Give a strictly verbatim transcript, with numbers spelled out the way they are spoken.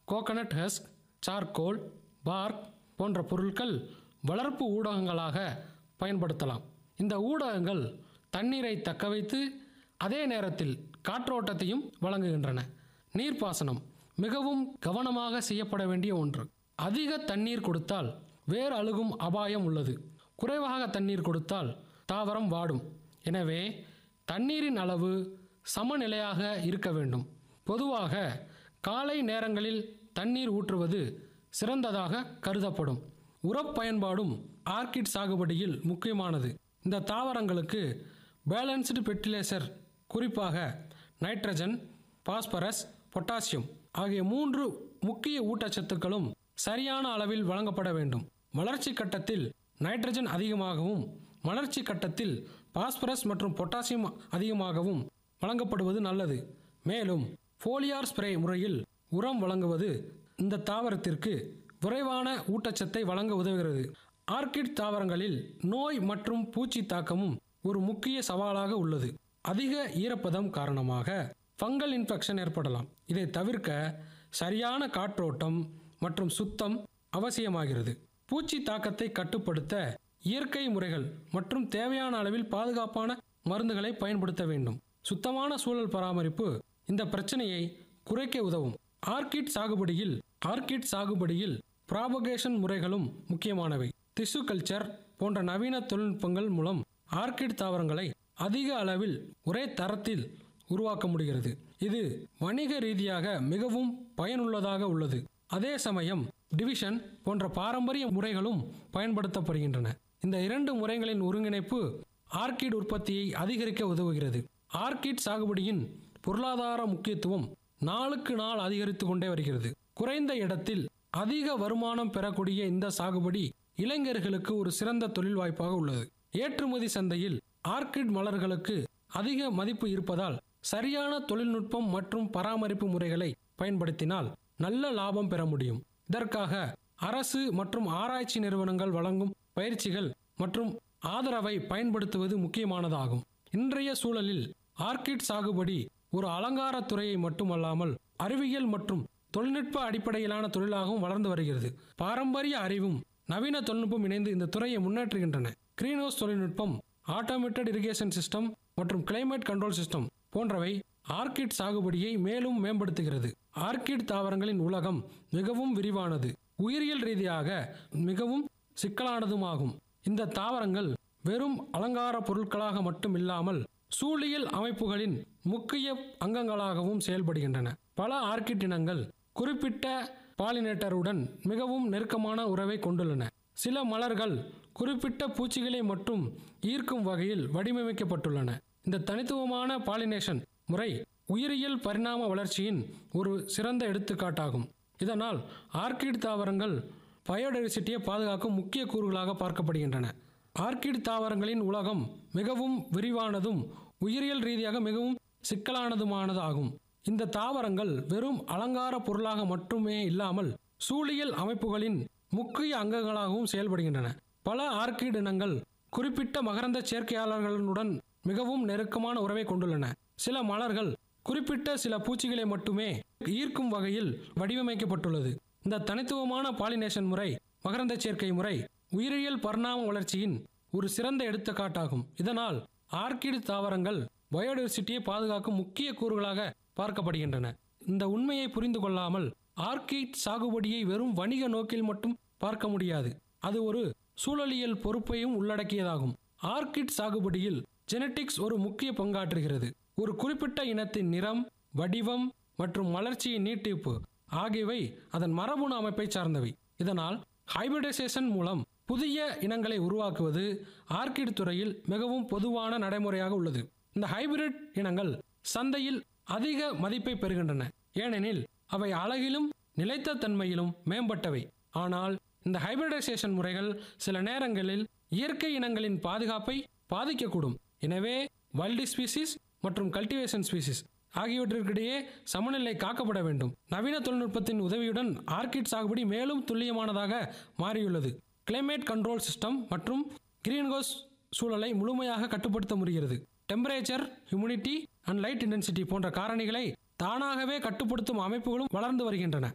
Coconut husk, charcoal, park போன்ற பொருட்கள் வளர்ப்பு ஊடகங்களாக பயன்படுத்தலாம். இந்த ஊடகங்கள் தண்ணீரை தக்கவைத்து அதே நேரத்தில் காற்றோட்டத்தையும் வழங்குகின்றன. நீர்ப்பாசனம் மிகவும் கவனமாக செய்யப்பட வேண்டிய ஒன்று. அதிக தண்ணீர் கொடுத்தால் வேர் அழுகும் அபாயம் உள்ளது. குறைவாக தண்ணீர் கொடுத்தால் தாவரம் வாடும். எனவே தண்ணீரின் அளவு சமநிலையாக இருக்க வேண்டும். பொதுவாக காலை நேரங்களில் தண்ணீர் ஊற்றுவது சிறந்ததாக கருதப்படும். உரப் பயன்பாடும் ஆர்க்கிட் சாகுபடியில் முக்கியமானது. இந்த தாவரங்களுக்கு பேலன்ஸ்டு ஃபெர்டிலைசர், குறிப்பாக நைட்ரஜன், பாஸ்பரஸ், பொட்டாசியம் ஆகிய மூன்று முக்கிய ஊட்டச்சத்துக்களும் சரியான அளவில் வழங்கப்பட வேண்டும். வளர்ச்சி கட்டத்தில் நைட்ரஜன் அதிகமாகவும் வளர்ச்சி கட்டத்தில் பாஸ்பரஸ் மற்றும் பொட்டாசியம் அதிகமாகவும் வழங்கப்படுவது நல்லது. மேலும் ஃபோலியார் ஸ்ப்ரே முறையில் உரம் வழங்குவது இந்த தாவரத்திற்கு விரைவான ஊட்டச்சத்தை வழங்க உதவுகிறது. ஆர்க்கிட் தாவரங்களில் நோய் மற்றும் பூச்சி தாக்கமும் ஒரு முக்கிய சவாலாக உள்ளது. அதிக ஈரப்பதம் காரணமாக ஃபங்கல் இன்ஃபெக்ஷன் ஏற்படலாம். இதை தவிர்க்க சரியான காற்றோட்டம் மற்றும் சுத்தம் அவசியமாகிறது. பூச்சி தாக்கத்தை கட்டுப்படுத்த இயற்கை முறைகள் மற்றும் தேவையான அளவில் பாதுகாப்பான மருந்துகளை பயன்படுத்த வேண்டும். சுத்தமான சூழல் பராமரிப்பு இந்த பிரச்சனையை குறைக்க உதவும். ஆர்க்கிட் சாகுபடியில் ஆர்க்கிட் சாகுபடியில் ப்ராபகேஷன் முறைகளும் முக்கியமானவை. திசு கல்ச்சர் போன்ற நவீன தொழில்நுட்பங்கள் மூலம் ஆர்க்கிட் தாவரங்களை அதிக அளவில் ஒரே தரத்தில் உருவாக்க முடிகிறது. இது வணிக ரீதியாக மிகவும் பயனுள்ளதாக உள்ளது. அதே சமயம் டிவிஷன் போன்ற பாரம்பரிய முறைகளும் பயன்படுத்தப்படுகின்றன. இந்த இரண்டு முறைகளின் ஒருங்கிணைப்பு ஆர்க்கிட் உற்பத்தியை அதிகரிக்க உதவுகிறது. ஆர்க்கிட் சாகுபடியின் பொருளாதார முக்கியத்துவம் நாளுக்கு நாள் அதிகரித்து கொண்டே வருகிறது. குறைந்த இடத்தில் அதிக வருமானம் பெறக்கூடிய இந்த சாகுபடி இளைஞர்களுக்கு ஒரு சிறந்த தொழில் வாய்ப்பாக உள்ளது. ஏற்றுமதி சந்தையில் ஆர்க்கிட் மலர்களுக்கு அதிக மதிப்பு இருப்பதால் சரியான தொழில்நுட்பம் மற்றும் பராமரிப்பு முறைகளை பயன்படுத்தினால் நல்ல லாபம் பெற முடியும். இதற்காக அரசு மற்றும் ஆராய்ச்சி நிறுவனங்கள் வழங்கும் பயிற்சிகள் மற்றும் ஆதரவை பயன்படுத்துவது முக்கியமானதாகும். இன்றைய சூழலில் ஆர்க்கிட் சாகுபடி ஒரு அலங்கார துறையை மட்டுமல்லாமல் அறிவியல் மற்றும் தொழில்நுட்ப அடிப்படையிலான தொழிலாகவும் வளர்ந்து வருகிறது. பாரம்பரிய அறிவும் நவீன தொழில்நுட்பம் இணைந்து இந்த துறையை முன்னேற்றுகின்றன. கிரீன்ஹவுஸ் தொழில்நுட்பம், ஆட்டோமேட்டட் இரிகேஷன் சிஸ்டம் மற்றும் கிளைமேட் கண்ட்ரோல் சிஸ்டம் போன்றவை ஆர்க்கிட் சாகுபடியை மேலும் மேம்படுத்துகிறது. ஆர்க்கிட் தாவரங்களின் உலகம் மிகவும் விரிவானது, உயிரியல் ரீதியாக மிகவும் சிக்கலானதுமாகும். இந்த தாவரங்கள் வெறும் அலங்கார பொருட்களாக மட்டும் இல்லாமல் சூழியல் அமைப்புகளின் முக்கிய அங்கங்களாகவும் செயல்படுகின்றன. பல ஆர்க்கிட் இனங்கள் குறிப்பிட்ட பாலினேட்டருடன் மிகவும் நெருக்கமான உறவை கொண்டுள்ளன. சில மலர்கள் குறிப்பிட்ட பூச்சிகளை மட்டும் ஈர்க்கும் வகையில் வடிவமைக்கப்பட்டுள்ளன. இந்த தனித்துவமான பாலினேஷன் முறை உயிரியல் பரிணாம வளர்ச்சியின் ஒரு சிறந்த எடுத்துக்காட்டாகும். இதனால் ஆர்க்கிட் தாவரங்கள் பயோடைவர்சிட்டியை பாதுகாக்கும் முக்கிய கூறுகளாக பார்க்கப்படுகின்றன. ஆர்க்கிட் தாவரங்களின் உலகம் மிகவும் விரிவானதும் உயிரியல் ரீதியாக மிகவும் சிக்கலானதுமானதாகும். இந்த தாவரங்கள் வெறும் அலங்கார பொருளாக மட்டுமே இல்லாமல் சூழியல் அமைப்புகளின் முக்கிய அங்கங்களாகவும் செயல்படுகின்றன. பல ஆர்க்கிட் இனங்கள் குறிப்பிட்ட மகரந்த சேர்க்கையாளர்களுடன் மிகவும் நெருக்கமான உறவை கொண்டுள்ளன. சில மலர்கள் குறிப்பிட்ட சில பூச்சிகளை மட்டுமே ஈர்க்கும் வகையில் வடிவமைக்கப்பட்டுள்ளது. இந்த தனித்துவமான பாலினேஷன் முறை, மகரந்த சேர்க்கை முறை உயிரியல் பரிணாம வளர்ச்சியின் ஒரு சிறந்த எடுத்துக்காட்டாகும். இதனால் ஆர்க்கிட் தாவரங்கள் பயோடைவர்சிட்டியை பாதுகாக்கும் முக்கிய கூறுகளாக பார்க்கப்படுகின்றன. இந்த உண்மையை புரிந்து கொள்ளாமல் ஆர்க்கிட் சாகுபடியை வெறும் வணிக நோக்கில் மட்டும் பார்க்க முடியாது. அது ஒரு சூழலியல் பொறுப்பையும் உள்ளடக்கியதாகும். ஆர்க்கிட் சாகுபடியில் ஜெனடிக்ஸ் ஒரு முக்கிய பங்காற்றுகிறது. ஒரு குறிப்பிட்ட இனத்தின் நிறம், வடிவம் மற்றும் வளர்ச்சியின் நீட்டிப்பு ஆகியவை அதன் மரபணு அமைப்பை சார்ந்தவை. இதனால் ஹைபிரிடைசேஷன் மூலம் புதிய இனங்களை உருவாக்குவது ஆர்க்கிட் துறையில் மிகவும் பொதுவான நடைமுறையாக உள்ளது. இந்த ஹைபிரிட் இனங்கள் சந்தையில் அதிக மதிப்பை பெறுகின்றன, ஏனெனில் அவை அழகிலும் நிலைத்த தன்மையிலும் மேம்பட்டவை. ஆனால் இந்த ஹைபிரிடைசேஷன் முறைகள் சில நேரங்களில் இயற்கை இனங்களின் பாதுகாப்பை பாதிக்கக்கூடும். எனவே வைல்டு ஸ்பீசிஸ் மற்றும் கல்டிவேஷன் ஸ்பீசிஸ் ஆகியவற்றிற்கிடையே சமநிலை காக்கப்பட வேண்டும். நவீன தொழில்நுட்பத்தின் உதவியுடன் ஆர்க்கிட் சாகுபடி மேலும் துல்லியமானதாக மாறியுள்ளது. கிளைமேட் கண்ட்ரோல் சிஸ்டம் மற்றும் கிரீன்ஹவுஸ் சூழலை முழுமையாக கட்டுப்படுத்த முடிகிறது. Temperature, humidity and light intensity போன்ற காரணிகளை தானாகவே கட்டுப்படுத்தும் அமைப்புகளும் வளர்ந்து வருகின்றன.